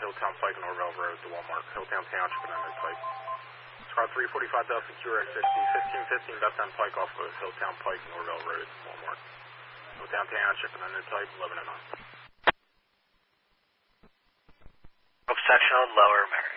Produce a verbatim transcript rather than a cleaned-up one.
Hilltown Pike and Orville Road to Walmart. Hilltown Township and Ender Pike. Squad three forty-five Delta Q R X fifty, fifteen fifteen Bethlehem Pike off of Hilltown Pike and Orville Road to Walmart. Hilltown Township and Ender Pike, eleven and nine. Sectional Lower America.